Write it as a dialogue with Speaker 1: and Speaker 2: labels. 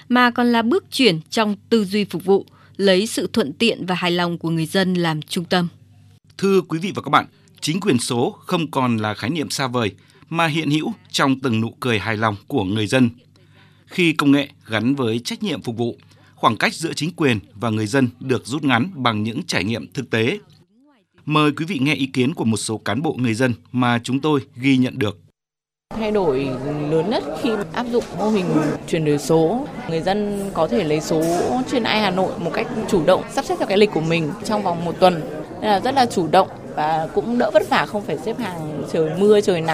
Speaker 1: mà còn là bước chuyển trong tư duy phục vụ, lấy sự thuận tiện và hài lòng của người dân làm trung tâm.
Speaker 2: Thưa quý vị và các bạn, chính quyền số không còn là khái niệm xa vời mà hiện hữu trong từng nụ cười hài lòng của người dân. Khi công nghệ gắn với trách nhiệm phục vụ, khoảng cách giữa chính quyền và người dân được rút ngắn bằng những trải nghiệm thực tế. Mời quý vị nghe ý kiến của một số cán bộ người dân mà chúng tôi ghi nhận được.
Speaker 3: Thay đổi lớn nhất khi áp dụng mô hình chuyển đổi số, người dân có thể lấy số trên Ai Hà Nội một cách chủ động, sắp xếp theo cái lịch của mình trong vòng một tuần. Nên là rất là chủ động và cũng đỡ vất vả, không phải xếp hàng trời mưa, trời nắng.